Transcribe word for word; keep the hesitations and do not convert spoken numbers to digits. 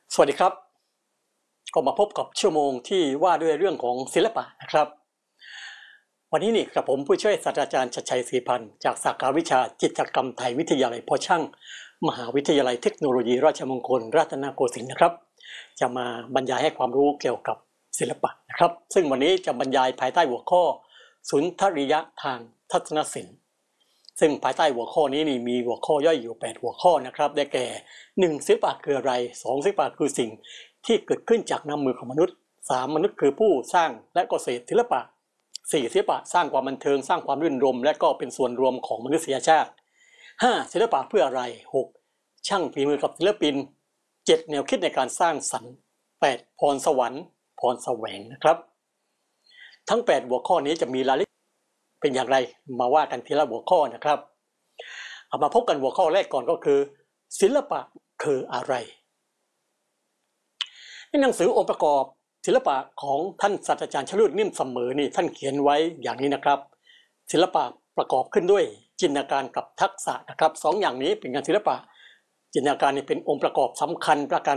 สวัสดีครับก็มาพบกับชั่วโมงที่ว่าด้วยเรื่องของศิลปะนะครับวันนี้นี่กับผมผู้ช่วยศาสตราจารย์ชัดชัยศรีพันธ์จากสาขาวิชาจิตรกรรมไทยวิทยาลัยพอช่างมหาวิทยาลัยเทคโนโลยีราชมงคลรัตนโกสินทร์นะครับจะมาบรรยายให้ความรู้เกี่ยวกับศิลปะนะครับซึ่งวันนี้จะบรรยายภายใต้หัวข้อสุนทรียะทางทัศนศิลป์ซึ่งภายใต้หัวข้อนี้นี่มีหัวข้อย่อยอยู่แปดหัวข้อนะครับได้แก่หนึ่งศิลปะคืออะไรสองศิลปะคือสิ่งที่เกิดขึ้นจากน้ำมือของมนุษย์สามมนุษย์คือผู้สร้างและก็เศษศิลปะสี่ศิลปะสร้างความบันเทิงสร้างความรื่นรมย์และก็เป็นส่วนรวมของมนุษยชาติห้าศิลปะเพื่ออะไรหกช่างฝีมือกับศิลปินเจ็ดแนวคิดในการสร้างสรรค์แปดพรสวรรค์พรแสวงนะครับทั้งแปดหัวข้อนี้จะมีรายละเอียดเป็นอย่างไรมาว่ากันทีละหัวข้อนะครับเอามาพบกันหัวข้อแรกก่อนก็คือศิลปะคืออะไรในหนังสือองค์ประกอบศิลปะของท่านศาสตราจารย์ชลุดนิ่มเสมอนี่ท่านเขียนไว้อย่างนี้นะครับศิลปะประกอบขึ้นด้วยจินตนาการกับทักษะนะครับสองอย่างนี้เป็นงานศิลปะจินตนาการนี่เป็นองค์ประกอบสำคัญประการ